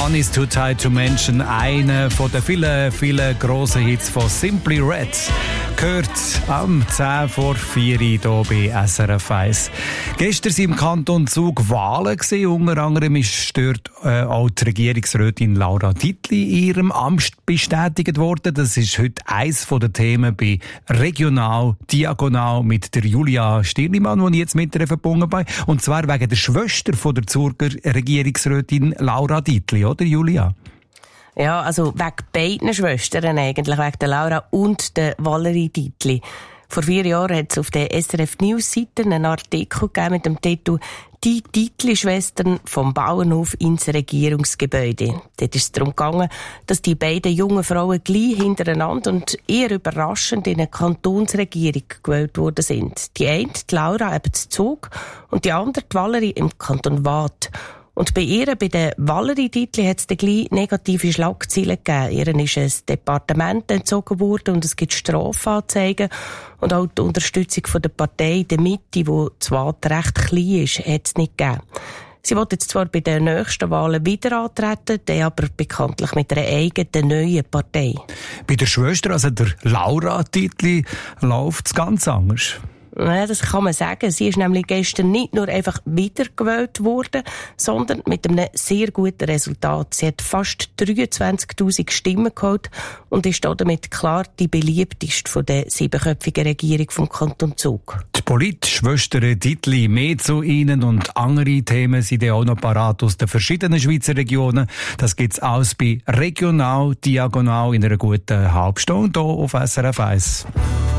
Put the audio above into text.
Money's Too Tight to Mention, einer von den vielen grossen Hits von Simply Red, gehört am 10 vor 4 hier bei SRF 1. Gestern waren im Kanton Zug Wahlen gewesen. Unter anderem ist dort auch die Regierungsrätin Laura Dietli in ihrem Amt bestätigt worden. Das ist heute eines der Themen bei Regional Diagonal mit der Julia Stirnimann, die ich jetzt mit ihr verbunden bin. Und zwar wegen der Schwester von der Zürcher Regierungsrätin Laura Dietli, oder Julia? Ja, also wegen beiden Schwestern eigentlich, wegen der Laura und der Valerie Dietli. Vor 4 Jahren hat es auf der SRF News-Seite einen Artikel gegeben mit dem Titel «Die Dietli-Schwestern vom Bauernhof ins Regierungsgebäude». Dort ist es darum gegangen, dass die beiden jungen Frauen gleich hintereinander und eher überraschend in eine Kantonsregierung gewählt worden sind. Die eine, die Laura, eben zu Zug, und die andere, die Valerie, im Kanton Waadt. Und bei ihr, bei der Valerie Dietli, hat es dann gleich negative Schlagzeilen gegeben. Ihren ist ein Departement entzogen worden und es gibt Strafanzeigen. Und auch die Unterstützung von der Partei in der Mitte, die zwar recht klein ist, hat es nicht gegeben. Sie will jetzt zwar bei den nächsten Wahlen wieder antreten, dann aber bekanntlich mit einer eigenen neuen Partei. Bei der Schwester, also der Laura Dietli, läuft es ganz anders. Ja, das kann man sagen. Sie ist nämlich gestern nicht nur einfach wiedergewählt worden, sondern mit einem sehr guten Resultat. Sie hat fast 23.000 Stimmen geholt und ist damit klar die beliebteste von der 7-köpfigen Regierung vom Kanton Zug. Die Politschwestern Dietli, mehr zu ihnen und andere Themen sind ja auch noch parat aus den verschiedenen Schweizer Regionen. Das gibt's alles bei Regional Diagonal in einer guten Halbstunde hier auf SRF 1.